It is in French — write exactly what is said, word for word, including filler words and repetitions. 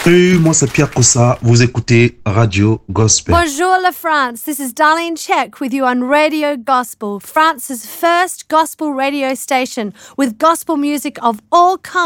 Salut, moi c'est Pierre Cossa, vous écoutez Radio Gospel. Bonjour la France, this is Darlene Check with you on Radio Gospel, France's first gospel radio station with gospel music of all kinds.